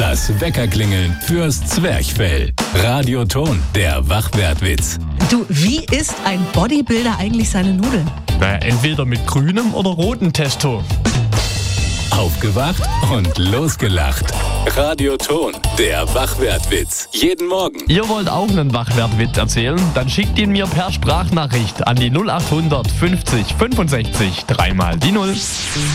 Das Weckerklingeln fürs Zwerchfell. Radioton, der Wachwertwitz. Du, wie isst ein Bodybuilder eigentlich seine Nudeln? Entweder mit grünem oder rotem Testo. Aufgewacht und losgelacht. Radioton, der Wachwertwitz. Jeden Morgen. Ihr wollt auch einen Wachwertwitz erzählen? Dann schickt ihn mir per Sprachnachricht an die 0800 50 65 3 mal die 0.